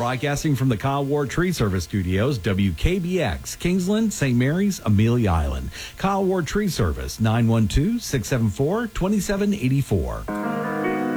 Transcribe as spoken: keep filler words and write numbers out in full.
broadcasting from the Kyle Ward Tree Service Studios, W K B X, Kingsland, Saint Mary's, Amelia Island. Kyle Ward Tree Service, nine one two, six seven four, two seven eight four.